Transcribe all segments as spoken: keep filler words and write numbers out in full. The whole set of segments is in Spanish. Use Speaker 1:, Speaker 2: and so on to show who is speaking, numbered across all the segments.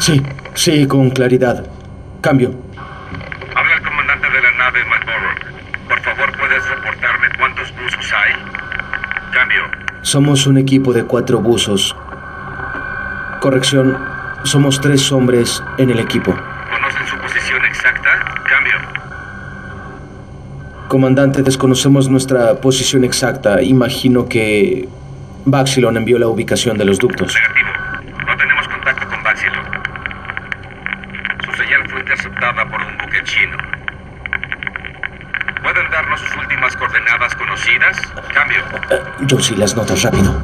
Speaker 1: Sí, sí, con claridad. Cambio.
Speaker 2: Habla el comandante de la nave, Marlborough. Por favor, ¿puedes reportarme cuántos buzos hay? Cambio.
Speaker 1: Somos un equipo de cuatro buzos. Corrección, somos tres hombres en el equipo.
Speaker 2: ¿Conocen su posición exacta? Cambio.
Speaker 1: Comandante, desconocemos nuestra posición exacta. Imagino que Baxilon envió la ubicación de los ductos.
Speaker 2: Negativo. No tenemos contacto con Baxilon. Su señal fue interceptada por un buque chino. ¿Pueden darnos sus últimas coordenadas conocidas? Cambio.
Speaker 1: Uh, Josie, las notas, rápido.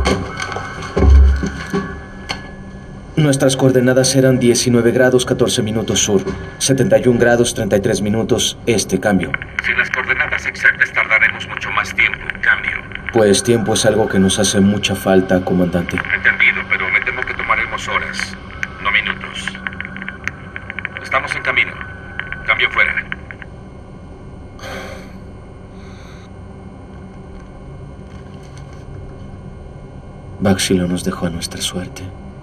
Speaker 1: Nuestras coordenadas eran diecinueve grados catorce minutos sur, setenta y un grados treinta y tres minutos este. Cambio.
Speaker 2: Sin las coordenadas exactas tardaremos mucho más tiempo. Cambio.
Speaker 1: Pues tiempo es algo que nos hace mucha falta, comandante.
Speaker 2: Entendido, pero me temo que tomaremos horas, no minutos. Estamos en camino. Cambio fuera.
Speaker 1: Baxilon nos dejó a nuestra suerte.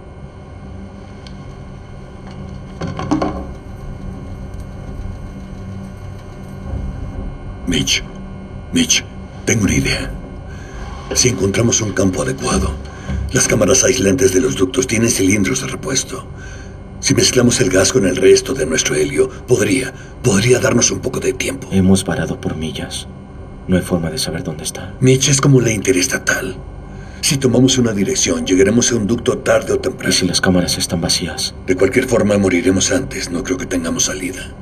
Speaker 3: Mitch, Mitch, tengo una idea. Si encontramos un campo adecuado, las cámaras aislantes de los ductos tienen cilindros de repuesto. Si mezclamos el gas con el resto de nuestro helio, podría, podría darnos un poco de tiempo.
Speaker 1: Hemos varado por millas. No hay forma de saber dónde está.
Speaker 3: Mitch, es como la interestatal. Si tomamos una dirección, llegaremos a un ducto tarde o temprano.
Speaker 1: ¿Y si las cámaras están vacías?
Speaker 3: De cualquier forma, moriremos antes. No creo que tengamos salida.